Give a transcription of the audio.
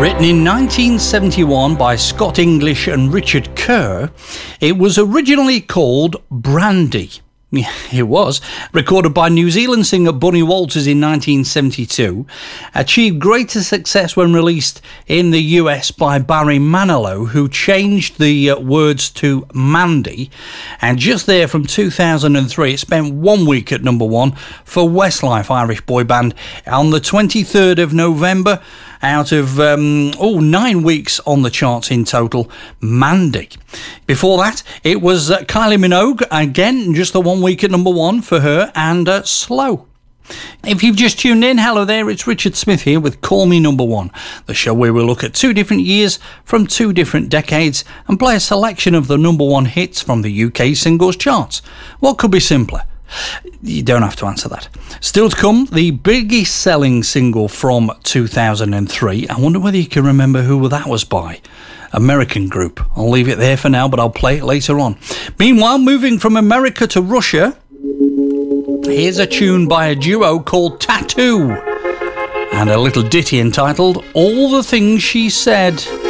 Written in 1971 by Scott English and Richard Kerr, it was originally called Brandy. Yeah, it was. Recorded by New Zealand singer Bunny Walters in 1972. Achieved greater success when released in the US by Barry Manilow, who changed the words to Mandy. And just there from 2003, it spent 1 week at number one for Westlife, Irish boy band, on the 23rd of November. Out of 9 weeks on the charts in total, Mandy. Before that, it was Kylie Minogue, again, just the 1 week at number one for her, and Slow. If you've just tuned in, hello there, it's Richard Smith here with Call Me Number One, the show where we'll look at 2 different years from 2 different decades and play a selection of the number one hits from the UK singles charts. What could be simpler? You don't have to answer that. Still to come, the biggest selling single from 2003. I wonder whether you can remember who that was by. American group. I'll leave it there for now, but I'll play it later on. Meanwhile, moving from America to Russia, here's a tune by a duo called Tattoo and a little ditty entitled All the Things She Said.